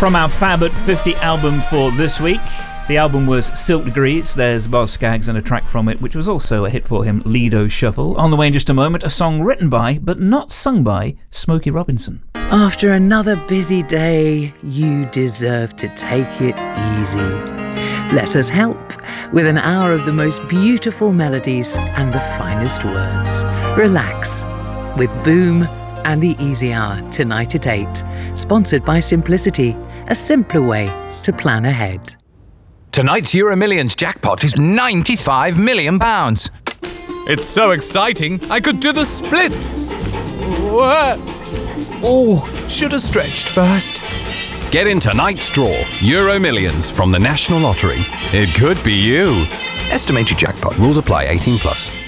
From our Fab at 50 album for this week. The album was Silk Degrees. There's Boz Scaggs and a track from it, which was also a hit for him, Lido Shuffle. On the way in just a moment, a song written by, but not sung by, Smokey Robinson. After another busy day, you deserve to take it easy. Let us help with an hour of the most beautiful melodies and the finest words. Relax with Boom and the Easy Hour tonight at 8. Sponsored by Simplicity, a simpler way to plan ahead. Tonight's Euro Millions jackpot is £95 million. It's so exciting, I could do the splits. Oh, should have stretched first. Get in tonight's draw, Euro Millions from the National Lottery. It could be you. Estimated jackpot. Rules apply. 18+.